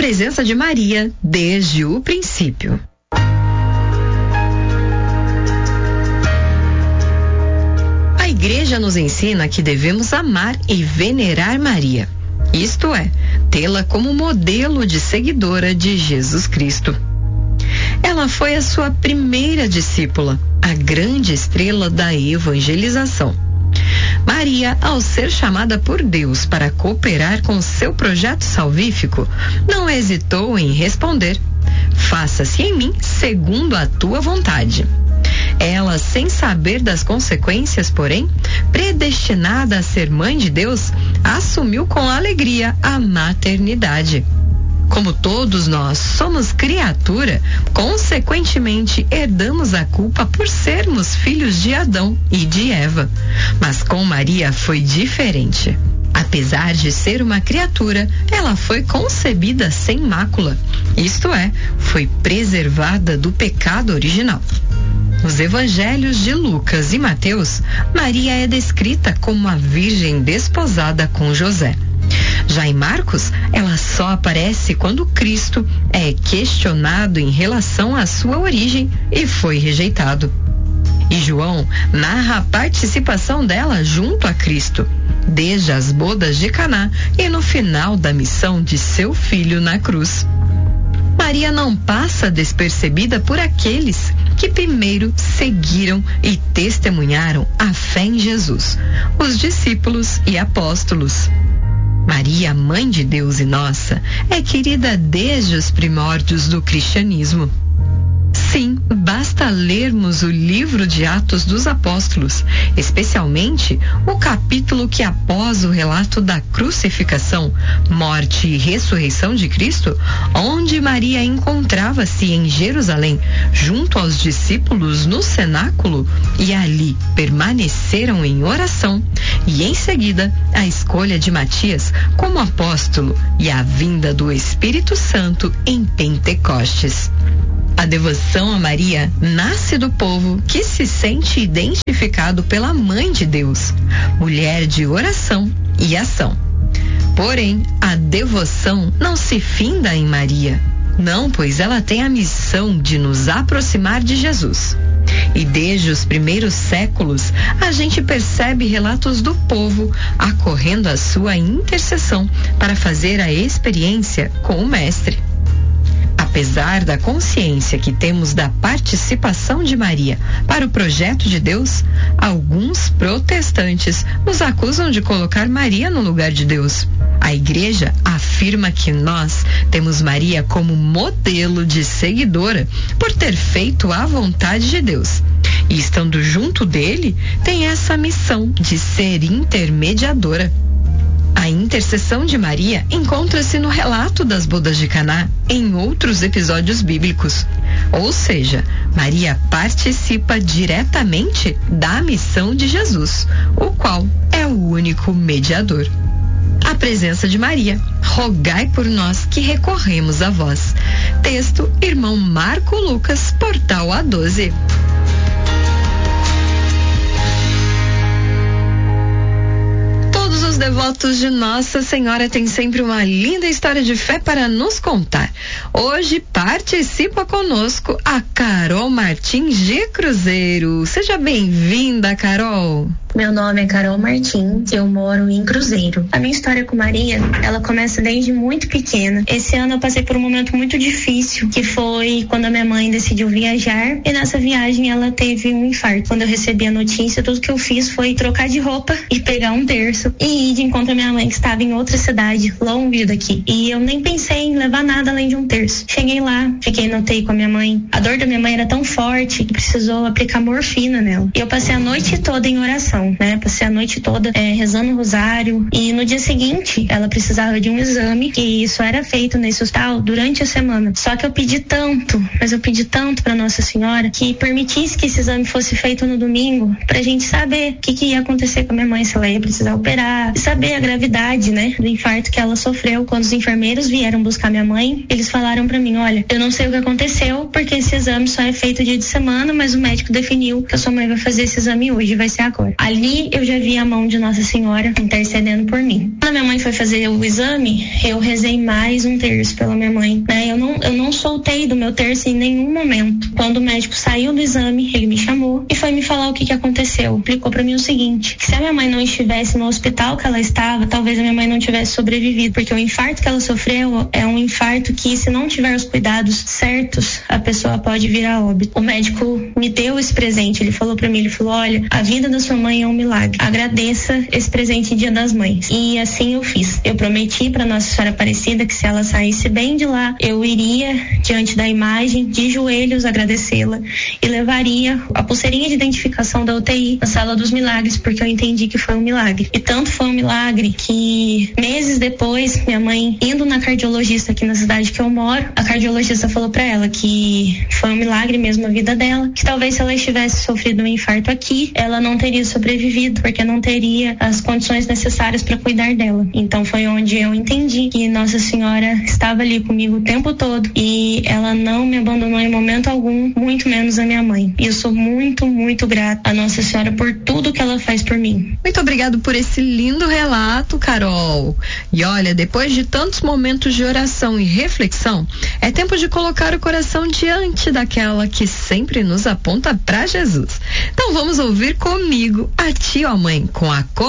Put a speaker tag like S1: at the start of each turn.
S1: presença de Maria desde o princípio. A Igreja nos ensina que devemos amar e venerar Maria, isto é, tê-la como modelo de seguidora de Jesus Cristo. Ela foi a sua primeira discípula, a grande estrela da evangelização. Maria, ao ser chamada por Deus para cooperar com seu projeto salvífico, não hesitou em responder: faça-se em mim segundo a tua vontade. Ela, sem saber das consequências, porém, predestinada a ser mãe de Deus, assumiu com alegria a maternidade. Como todos nós somos criatura, consequentemente herdamos a culpa por sermos filhos de Adão e de Eva. Mas com Maria foi diferente. Apesar de ser uma criatura, ela foi concebida sem mácula, isto é, foi preservada do pecado original. Nos evangelhos de Lucas e Mateus, Maria é descrita como a virgem desposada com José. Já em Marcos, ela só aparece quando Cristo é questionado em relação à sua origem e foi rejeitado. E João narra a participação dela junto a Cristo, desde as bodas de Caná e no final da missão de seu filho na cruz. Maria não passa despercebida por aqueles que primeiro seguiram e testemunharam a fé em Jesus, os discípulos e apóstolos. Maria, mãe de Deus e nossa, é querida desde os primórdios do cristianismo. Sim, basta lermos o livro de Atos dos Apóstolos, especialmente o capítulo que após o relato da crucificação, morte e ressurreição de Cristo, onde Maria encontrava-se em Jerusalém, junto aos discípulos no cenáculo, e ali permaneceram em oração, e em seguida a escolha de Matias como apóstolo e a vinda do Espírito Santo em Pentecostes. A devoção a Maria nasce do povo que se sente identificado pela Mãe de Deus, mulher de oração e ação. Porém, a devoção não se finda em Maria. Não, pois ela tem a missão de nos aproximar de Jesus. E desde os primeiros séculos, a gente percebe relatos do povo acorrendo à sua intercessão para fazer a experiência com o Mestre. Apesar da consciência que temos da participação de Maria para o projeto de Deus, alguns protestantes nos acusam de colocar Maria no lugar de Deus. A Igreja afirma que nós temos Maria como modelo de seguidora por ter feito a vontade de Deus. E estando junto dele, tem essa missão de ser intermediadora. A intercessão de Maria encontra-se no relato das bodas de Caná em outros episódios bíblicos. Ou seja, Maria participa diretamente da missão de Jesus, o qual é o único mediador. A presença de Maria, rogai por nós que recorremos a vós. Texto, irmão Marco Lucas, Portal A12. Os devotos de Nossa Senhora têm sempre uma linda história de fé para nos contar. Hoje participa conosco a Carol Martins de Cruzeiro. Seja bem-vinda, Carol.
S2: Meu nome é Carol Martins e eu moro em Cruzeiro. A minha história com Maria, ela começa desde muito pequena. Esse ano eu passei por um momento muito difícil, que foi quando a minha mãe decidiu viajar, e nessa viagem ela teve um infarto. Quando eu recebi a notícia, tudo que eu fiz foi trocar de roupa e pegar um terço e ir de encontro à minha mãe, que estava em outra cidade, longe daqui. E eu nem pensei em levar nada além de um terço. Cheguei lá, fiquei no UTI com a minha mãe. A dor da minha mãe era tão forte que precisou aplicar morfina nela. E eu passei a noite toda em oração. Passei a noite toda rezando o rosário, e no dia seguinte ela precisava de um exame, e isso era feito nesse hospital durante a semana. Só que eu pedi tanto, mas eu pedi tanto para Nossa Senhora que permitisse que esse exame fosse feito no domingo, pra gente saber o que ia acontecer com a minha mãe, se ela ia precisar operar, saber a gravidade, né, do infarto que ela sofreu. Quando os enfermeiros vieram buscar minha mãe, eles falaram pra mim, olha, eu não sei o que aconteceu, porque esse exame só é feito dia de semana, mas o médico definiu que a sua mãe vai fazer esse exame hoje, vai ser agora. Ali eu já vi a mão de Nossa Senhora intercedendo por mim. Quando minha mãe foi fazer o exame, eu rezei mais um terço pela minha mãe, né? Eu não soltei do meu terço em nenhum momento. Quando o médico saiu do exame, ele me chamou e foi me falar o que aconteceu. Explicou pra mim o seguinte, que se a minha mãe não estivesse no hospital que ela estava, talvez a minha mãe não tivesse sobrevivido, porque o infarto que ela sofreu é um infarto que, se não tiver os cuidados certos, a pessoa pode vir a óbito. O médico me deu esse presente, ele falou pra mim, ele falou, olha, a vida da sua mãe é um milagre, agradeça esse presente em Dia das Mães. E assim eu fiz. Eu prometi pra Nossa Senhora Aparecida que se ela saísse bem de lá, eu iria diante da imagem, de joelhos, agradecê-la e levaria a pulseirinha de identificação da UTI na Sala dos Milagres, porque eu entendi que foi um milagre. E tanto foi um milagre que meses depois, minha mãe indo na cardiologista aqui na cidade que eu moro, a cardiologista falou pra ela que foi um milagre mesmo a vida dela, que talvez se ela tivesse sofrido um infarto aqui, ela não teria sobrevivido, porque não teria as condições necessárias para cuidar dela. Então foi onde eu entendi que Nossa Senhora estava ali comigo o tempo todo e ela não me abandonou em momento algum, muito menos a minha mãe. E eu sou muito, muito grata a Nossa Senhora por tudo que ela faz por mim.
S1: Muito obrigado por esse lindo relato, Carol. E olha, depois de tantos momentos de oração e reflexão, é tempo de colocar o coração diante daquela que sempre nos aponta para Jesus. Então vamos ouvir comigo, a tia ou a mãe, com a